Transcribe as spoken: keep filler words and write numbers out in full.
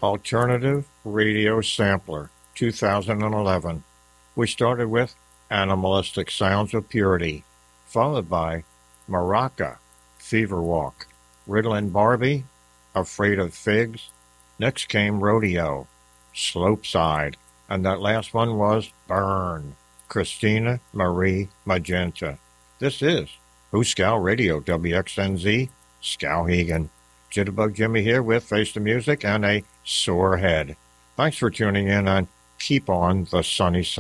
Alternative Radio Sampler, two thousand eleven. We started with Animalistic Sounds of Purity, followed by Maraca, Fever Walk, Riddlin' Barbie, Afraid of Figs. Next came Rodeo, Slopeside, and that last one was Burn, Christina Marie Magenta. This is Hooskow Radio, W X N Z, Skowhegan. Jitterbug Jimmy here with Face the Music and a sore head. Thanks for tuning in and keep on the sunny side.